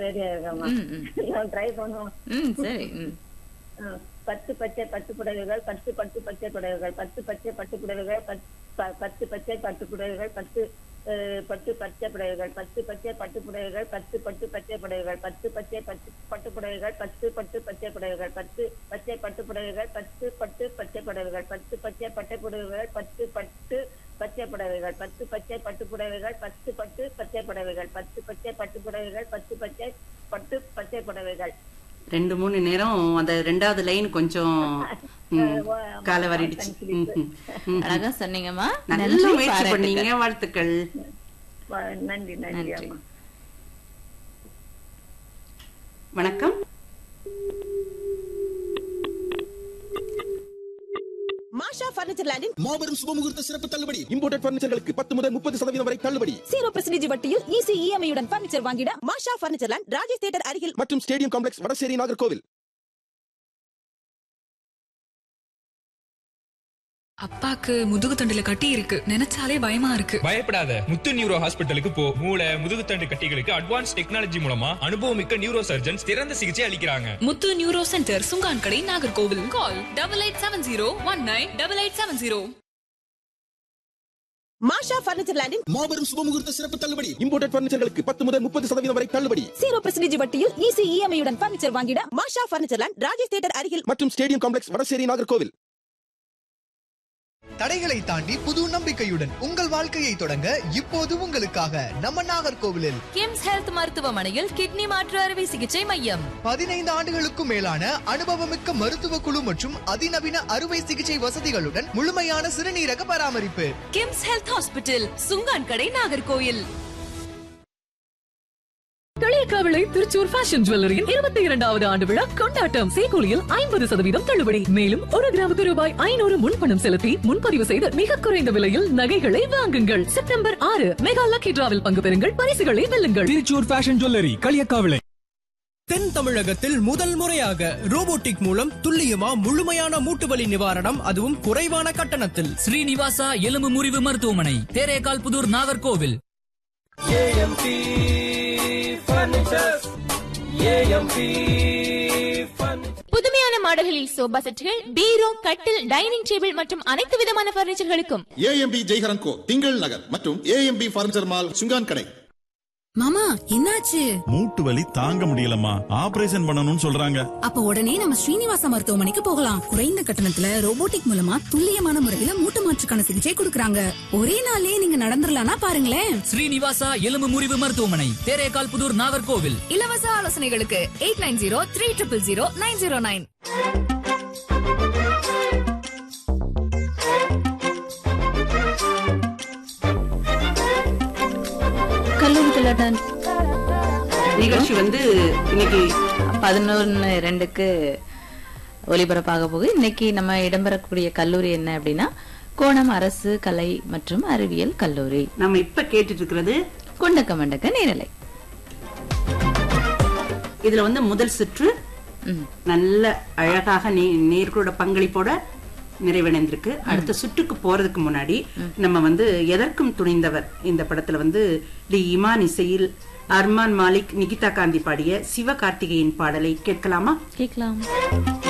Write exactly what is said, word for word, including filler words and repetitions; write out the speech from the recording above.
ரெடியா இருக்கம்மா. நான் ட்ரை பண்ணுவோம். ம் சரி. பத்து பச்சை பட்டு புடவைகள், பத்து பட்டு பச்சை புடவைகள், பத்து பச்சை பட்டு புடவைகள், பத்து பச்சை பட்டு புடவைகள், பத்து பட்டு பச்சை புடவைகள், பத்து பச்சை பட்டு புடவைகள், பத்து பட்டு பச்சை புடவைகள், பத்து பச்சை பட்டு பட்டு புடவைகள், பத்து பட்டு பச்சை புடவைகள், பத்து பச்சை பட்டு புடவைகள், பத்து பட்டு பச்சை புடவைகள், பத்து பச்சை பட்டை புடவைகள், பத்து பட்டு பச்சை புடவைகள், பத்து பச்சை பட்டு புடவைகள், பத்து பட்டு பச்சை புடவைகள், பத்து பச்சை பட்டு புடவைகள், பத்து பச்சை பட்டு பச்சை புடவைகள். ரெண்டு மூணு நேரம் அந்த ரெண்டாவது லைன் கொஞ்சம் கால வரிடுச்சு. அழகா சொன்னீங்கம்மா. நல்ல முயற்சி பண்ணீங்க. வாழ்த்துக்கள். நன்றி நன்றி. வணக்கம். மாஷா பர்னிச்சர் லேண்டின் மாபெரும் சுபமுகூர்த்த சிறப்பு தள்ளுபடி. இம்போர்ட்டட் பர்னிச்சர்களுக்கு பத்து முதல் முப்பது சதவீதம் வரை தள்ளுபடி. ஜீரோ பர்சன்டேஜ் வட்டியில் ஈஸி இஎம்ஐ உடன் பர்னிச்சர் வாங்கிட மாஷா பர்னிச்சர் லேண்ட், ராஜேஷ் தியேட்டர் அருகில் மற்றும் ஸ்டேடியம் காம்ப்ளெக்ஸ், வடசேரி, நாகர்கோவில். அப்பாக்கு முதுகு தண்டுல கட்டி இருக்கு, நினைச்சாலே பயமா இருக்கு. பயப்படாத, முத்து நியூரோ ஹாஸ்பிட்டலுக்கு போ. மூளை முதுகுத்தண்டு கட்டிகளுக்கு அட்வான்ஸ் டெக்னாலஜி மூலமா அனுபவமிக்க நியூரோ சர்ஜன்ஸ் சிறந்த சிகிச்சை அளிக்கிறாங்க. முத்து neuro centre, Chunkankadai, Nagercoil. Call double eight seven zero one nine double eight seven zero. மாஷா பர்னிச்சர் லேண்டின் மாபெரும் சுபமுகூர்த்த சிறப்பு தள்ளுபடி. இம்போர்ட்டட் பர்னிச்சர்களுக்கு பத்து முதல் முப்பது சதவீதம் வரை தள்ளுபடி. ஜீரோ பர்சன்டேஜ் வட்டியில் ஈஸி இஎம்ஐ உடன் பர்னிச்சர் வாங்கிட மாஷா பர்னிச்சர் லேண்ட், ராஜேஷ் தியேட்டர் அருகில் மற்றும் ஸ்டேடியம் காம்ப்ளெக்ஸ், வடசேரி, நாகர்கோவில். தடைகளை தாண்டி புது நம்பிக்கையுடன் உங்கள் வாழ்க்கையை தொடங்க இப்போது உங்களுக்காக நம்ம நாகர்கோவிலில் கிம்ஸ் ஹெல்த் மருத்துவமனையில் கிட்னி மாற்று அறுவை சிகிச்சை மையம். பதினைந்து ஆண்டுகளுக்கும் மேலான அனுபவமிக்க மருத்துவ குழு மற்றும் அதிநவீன அறுவை சிகிச்சை வசதிகளுடன் முழுமையான சிறுநீரக பராமரிப்பு. KIMS health hospital, Chunkankadai, Nagercoil. Kaliyakkavilai Thrissur fashion ஜுவல்லரியின் இருபத்தி இரண்டாவது ஆண்டு விழா கொண்டாட்டம். சேகூலியில் ஐம்பது சதவீதம் தள்ளுபடி. மேலும் ஒரு கிராமுக்கு ரூபாய் ஐநூறு முன்பணம் செலுத்தி முன்பதிவு செய்து மிக குறைந்த விலையில் நகைகளை வாங்குங்கள். செப்டம்பர் ஆறு மெகா லக்கி டிராவில் பங்கு பெறுங்கள், பரிசுகளை வெல்லுங்கள். Thrissur fashion jewellery, Kaliyakkavilai. தென் தமிழகத்தில் முதல் முறையாக ரோபோட்டிக் மூலம் துல்லியமா முழுமையான மூட்டுவலி நிவாரணம், அதுவும் குறைவான கட்டணத்தில். ஸ்ரீனிவாசா எலும்பு முறிவு மருத்துவமனை, தேரேகால் புதூர், நாகர்கோவில். புதுமையான மாடல்களில் சோபா செட்டுகள், பீரோ, கட்டில், டைனிங் டேபிள் மற்றும் அனைத்து விதமான பர்னிச்சர்களுக்கும் ஏஎம்பி ஜெய்ஹரன் கோ, திங்கள் நகர் மற்றும் ஏஎம்பி பர்னிச்சர் மால், சுங்கான்கடை. மாமா என்னாச்சு? மூட்டு வலி தாங்க முடியலம்மா, ஆபரேஷன் பண்ணணும்னு சொல்றாங்க. அப்ப உடனே நம்ம ஸ்ரீனிவாசா மருத்துவமனைக்கு போகலாம். குறைந்த கட்டணத்துல ரோபோட்டிக் மூலமா துல்லியமான முறையில மூட்டு மாற்றுக்கான சிகிச்சை கொடுக்கறாங்க. ஒரே நாளே நீங்க நடந்துடலாம்னா பாருங்களேன். ஸ்ரீனிவாசா எலும்பு முறிவு மருத்துவமனை, தேரேகால் புதூர், நாகர்கோவில். இலவச ஆலோசனைகளுக்கு eight nine zero three triple zero nine zero nine. நிகழ்ச்சி வந்து இன்னைக்கு பதினொன்னு ரெண்டுக்கு ஒலிபரப்பாக போகுது. இன்னைக்கு நம்ம இடம்பெறக்கூடிய கல்லூரி என்ன அப்படின்னா கோணம் அரசு கலை மற்றும் அறிவியல் கல்லூரி. நம்ம இப்ப கேட்டுட்டு இருக்கிறது கொண்டக்க மண்டக்க நேரலை. இதுல வந்து முதல் சுற்று நல்ல அழகாக நேர்களோட பங்களிப்போட நிறைவடைந்திருக்கு. அடுத்த சுற்றுக்கு போறதுக்கு முன்னாடி நம்ம வந்து எதற்கும் துணிந்தவர் இந்த படத்துல வந்து டி இமான் இசையில் அர்மான் மாலிக், நிகிதா காந்தி பாடிய சிவகார்த்திகேயன் பாடலை கேட்கலாமா? கேட்கலாம்.